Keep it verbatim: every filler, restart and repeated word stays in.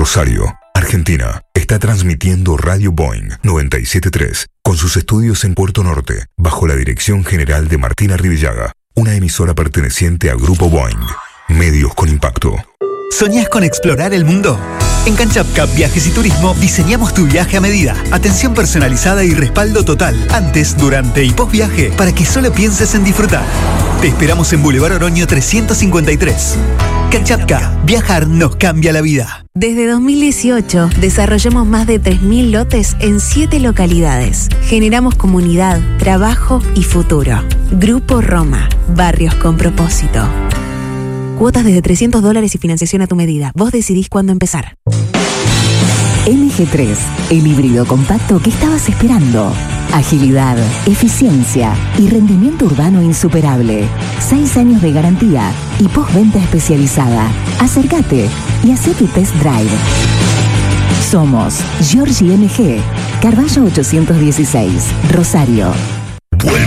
Rosario, Argentina, está transmitiendo Radio Boeing noventa y siete punto tres con sus estudios en Puerto Norte, bajo la dirección general de Martina Rivillaga, una emisora perteneciente al Grupo Boeing. Medios con impacto. ¿Soñás con explorar el mundo? En Canchapcap Viajes y Turismo diseñamos tu viaje a medida. Atención personalizada y respaldo total, antes, durante y post viaje, para que solo pienses en disfrutar. Te esperamos en Boulevard Oroño trescientos cincuenta y tres. Canchapcap, viajar nos cambia la vida. Desde dos mil dieciocho desarrollamos más de tres mil lotes en siete localidades. Generamos comunidad, trabajo y futuro. Grupo Roma, barrios con propósito. Cuotas desde trescientos dólares y financiación a tu medida. Vos decidís cuándo empezar. M G tres, el híbrido compacto que estabas esperando. Agilidad, eficiencia y rendimiento urbano insuperable. Seis años de garantía y postventa especializada. Acércate y hacé tu test drive. Somos Giorgi M G, Carballo ochocientos dieciséis, Rosario.